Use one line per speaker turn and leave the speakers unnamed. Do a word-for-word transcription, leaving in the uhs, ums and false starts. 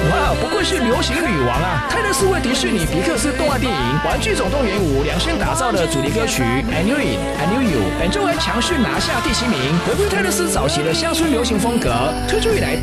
哇，不愧是流行女王啊！泰勒斯为迪士尼皮克斯动画电影《玩具总动员五》量身打造的主题歌曲《I Knew It, I Knew You》，本周还强势拿下第七名，回归泰勒斯早期的乡村流行风格。推出以来